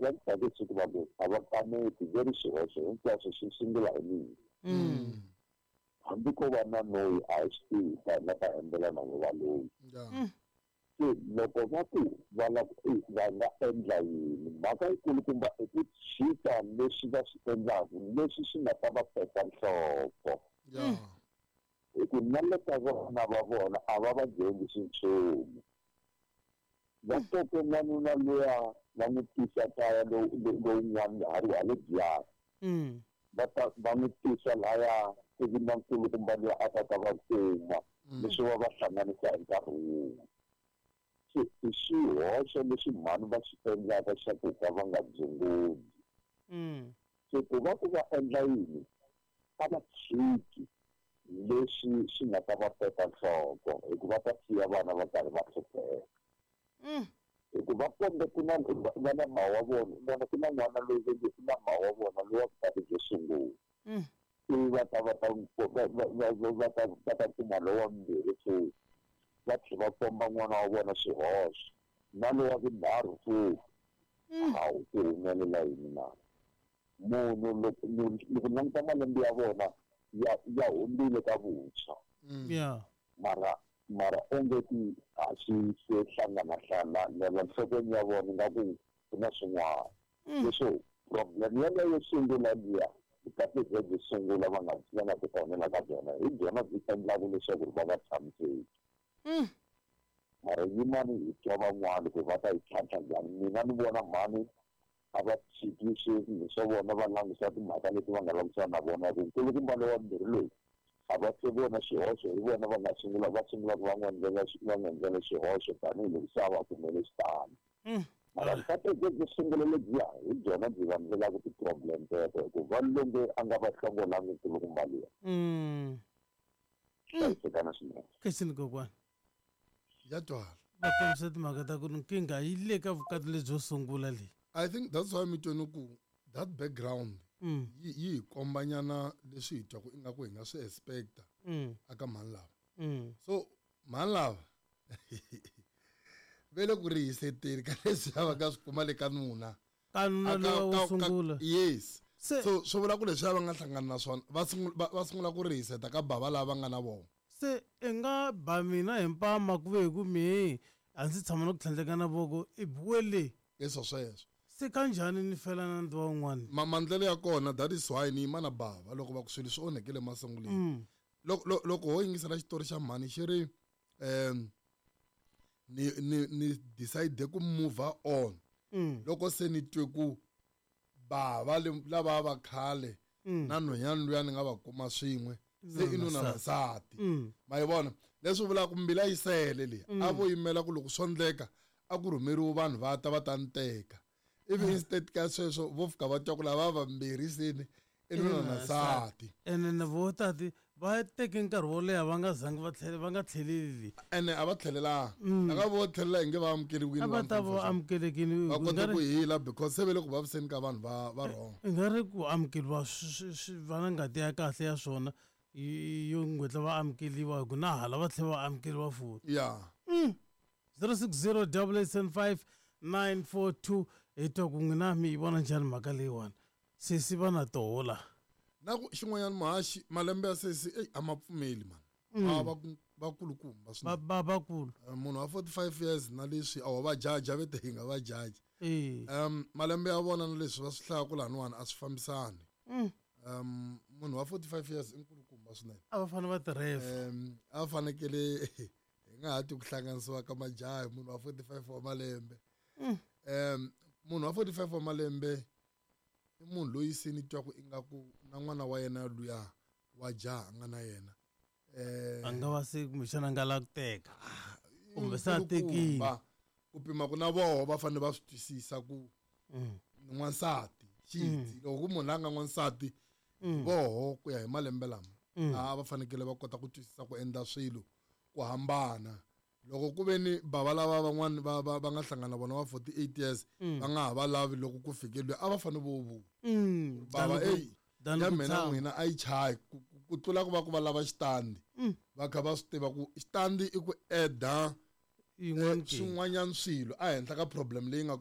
Yan tadi siku bagus. Awak kami tiga di sini, hinkwaswo single ini. Hindi ko wana no ISP na pa-endela ng walo. So, loko nga po, wala endla yun. Bakay kulitin ba ito sita, nesida si endla, nesisi na tabapetan sa po. Ito nalatago na babo na awaba dyan isin so. Dato ko nanuna luya, nangitisa kaya doon yan, hari-alig yan. Batak nangitisa laya, kagindang kulitin ba niya at atawag ko, nasuwa ba sa nanika ang karu. So, so nasi manu ba si endla ba sa kukawang gabzungod. So, kung ba endla yun, kada chiki, lesi sinatabapetan sa ko, ikubata siya ba na magkalimaksite. Ikubapon na kunan, na mawawon, na kunan na luwag na mawawon, na luwag pati kasungo. Iwatabatang po, batang pinalawang dito, so, ba't siya pambang wanawa na si Hos, naluwagin daro po, ito na nila yun na. Nung tamalang di ako na, hindi na kabusa. Mara onde si sanga na sana naman sa kanya wala na kung pinasuma. So, problem yan na yung singular niya. Ikapit na yung singular mga yan na ito nila kadena. Hindi na ikan lang nila sa gurbagat samsi. Mara yung mani, ikaw mga ko bata ikantang yan. Minano mo na mani, abat si so na ba lang sa ating mata nito mga lang sa nabona. Kung tulogin ba nawan nila, abat siya na si Jose, iba na mga simula wangan gana si Jose, tani nagsawa kung nilistaan. Maragkate yung single legya, ito na diwan nila ko yung problem. Pero kung walong ang gabat ka mo lang yung tulong bali. Kasi ka na siya. Kasi nagkakwan. Yatwal. Bakit sa maganda ko ng kinga, ile ka kadle josungulali. I think that's why mitonuku, that background, yi kombanyana leswi twa ku inga ku hinga swi expecta aka manlava. So manlava vele ku ri hiseteli ka leswi a va ka swi kuma le ka nuna. Kanuna lowa wo sungula. Yes. So vula ku leswi a va nga hlangana na swona va sungula ku ri hiseta ka bava lava nga na vona. Se enga ba mina hi mpama ku ve ku me a ndzi tshama na ku tlhandleka na voko i buwele. Eso sweswo. Se kanjhani ni fela na ntwa un'wana? Mandlelo ya kona, that is why ni mana bava loko va ku swilo swi onhekele masunguleni. Loko ho yingisela xitori xa mhani xi ri ni decide ku move on. Loko se ni twe ku bava lava va khale na nhwanyana luya ni nga va kuma swin'we se i nuna na nsati. Ma yi vona leswi vulaka ku mbila yi sele leyi a vo yimela ku loko swo endleka a ku rhumeriwa vanhu va ta ni teka. Ivi instead ka sweswo vo fika va twa ku lava vambirhi sini i nuna na nsati. Ene na vo tati va teke nkarhi wo leha va nga zangi va nga tlheleli. Ene a va tlhelelanga. Laka vo tlhelela hi nge va amukeriwile. A va ta va amukelekile. Va kota ku hila because se ve le ku vaviseni ka vanhu va wrong. I nga ri ku amukeriwa va na ngati ya kahle ya swona yo ngwetla va amukeliwa hi ku na hala va tlhela va amukeriwa futhi. Yeah. 060 887 942 ku n'wina mi yi vona njhani mhaka leyiwani sesi va na tola na ku xin'wanyana mahaxi malembe ya sesi a ma pfumeli mani va kulukumba vakulu munhu wa 45 years na leswi a wa va jaja vete hi nga va jaji malembe ya vona na leswi va swi hlaya ku laniwani a swi fambisani munhu wa 45 years i nkulukumba swinene a va fanele va tirhefa a va fanekele hi nga hati ku hlanganisiwa ka majaha munhu wa 45 wa malembe munhu wa 45 wa malembe i munhu loyi se ni twa ku ingaku na n'wana wa yena luya wa jaha a nga na yena a nga va se kumbexana a nga la ku teka kumbe se a tekile ku pima ku na voho va fanele va swi twisisa ku n'wansati xidzi loko ku munhu la nga n'wansati voho ku ya hi malembe lama a va fanekele va kota ku twisisa ku endla swilo ku hambana loko ku ve ni bava lava van'wani va nga hlangana vona va 48 years va nga ha va lavi loko ku fike loyi a va fanele vo bava ya mina n'wina a yi chayi ku tlula ku va ku va lava xitandi va kha va swi tiva ku xitandi i ku eda swin'wanyana swilo a henhla ka problem leyi nga